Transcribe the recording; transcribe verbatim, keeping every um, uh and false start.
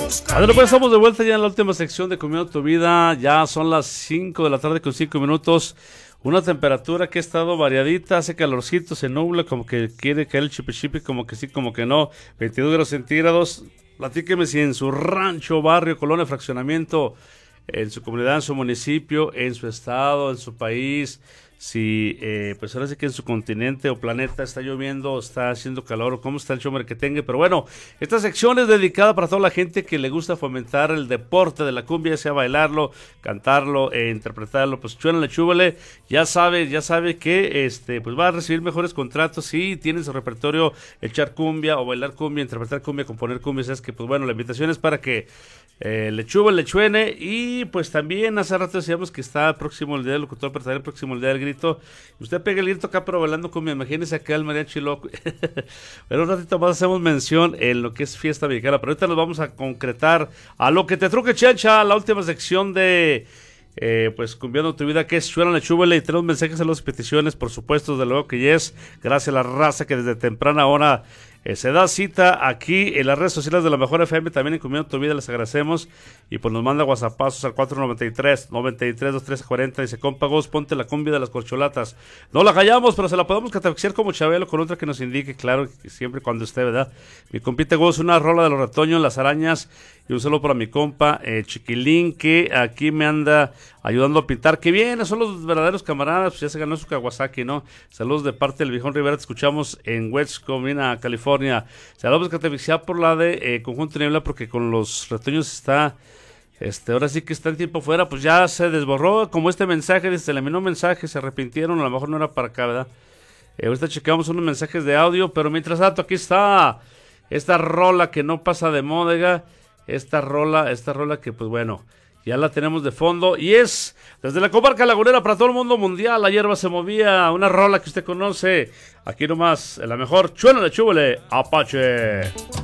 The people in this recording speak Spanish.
Bueno, pues estamos de vuelta ya en la última sección de Comiendo tu Vida. Ya son las cinco de la tarde con cinco minutos. Una temperatura que ha estado variadita, hace calorcito, se nubla, como que quiere caer el chipi chipi, como que sí, como que no. veintidós grados centígrados. Platíqueme si en su rancho, barrio, colonia, fraccionamiento, en su comunidad, en su municipio, en su estado, en su país, si eh, pues ahora sí que en su continente o planeta está lloviendo, está haciendo calor, o cómo está el chombre que tenga. Pero bueno, esta sección es dedicada para toda la gente que le gusta fomentar el deporte de la cumbia, ya sea bailarlo, cantarlo, e interpretarlo. Pues chúenle, chúbele, ya sabe, ya sabe que este pues va a recibir mejores contratos si tiene en su repertorio echar cumbia o bailar cumbia, interpretar cumbia, componer cumbia. Es que pues bueno, la invitación es para que Eh, le chuve, le chuene. Y pues también hace rato decíamos que está próximo el día del locutor, pero también próximo el día del grito. Usted pega el grito acá pero bailando cumbia, imagínese acá el mariachi loco. Pero un ratito más hacemos mención en lo que es fiesta mexicana, pero ahorita nos vamos a concretar a lo que te truque, Chencha, la última sección de Eh, pues Cumbiando tu Vida, que es Chúbele, Chúbele, y tenemos mensajes, saludos y peticiones, por supuesto, desde luego que ya es, gracias a la raza que desde temprana hora eh, se da cita aquí en las redes sociales de la Mejor F M, también en Cumbiando tu Vida, les agradecemos, y pues nos manda whatsappazos al cuatro noventa y tres, noventa y tres, veintitrés cuarenta, dice: compagos, ponte la cumbia de las corcholatas, no la callamos, pero se la podemos catafixiar como Chabelo con otra que nos indique, claro, siempre cuando esté, ¿verdad? Mi compita Goz, una rola de los retoños, las arañas. Y un saludo para mi compa eh, Chiquilín, que aquí me anda ayudando a pintar. Que bien, son los verdaderos camaradas, pues ya se ganó su Kawasaki, ¿no? Saludos de parte del Viejón Rivera, te escuchamos en West Covina, California. Saludos Catavixia por la de eh, Conjunto Niebla, porque con los retoños está, este, ahora sí que está el tiempo fuera, pues ya se desborró, como este mensaje, se eliminó un mensaje, se arrepintieron, a lo mejor no era para acá, ¿verdad? Eh, ahorita checamos unos mensajes de audio, pero mientras tanto aquí está esta rola que no pasa de moda. Esta rola, esta rola que pues bueno, ya la tenemos de fondo y es desde la comarca lagunera para todo el mundo mundial. La hierba se movía, una rola que usted conoce. Aquí nomás, en la mejor, chúbele, chúbele, Apache.